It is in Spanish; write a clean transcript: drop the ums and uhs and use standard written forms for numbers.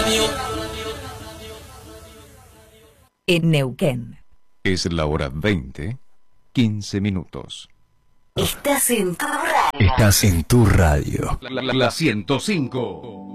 En Neuquén. Es la hora 20, 15 minutos. Estás en tu radio. Estás en tu radio. La 105.